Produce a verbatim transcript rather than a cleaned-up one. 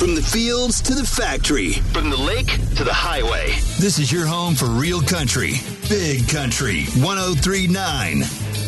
From the fields to the factory. From the lake to the highway. This is your home for real country. Big Country one oh three point nine.